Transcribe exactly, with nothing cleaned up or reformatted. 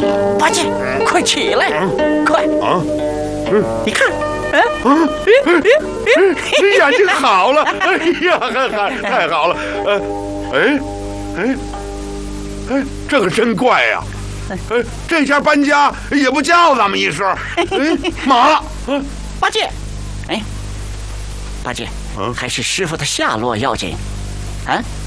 八戒，快起来，快啊！ 你看，嗯嗯嗯嗯，眼睛好了，哎呀，太太好了，呃，哎，哎，哎，这可真怪呀！哎，这下搬家也不叫咱们一声，哎，马，嗯， 八戒，哎，八戒， 嗯， 还是师傅的下落要紧，啊？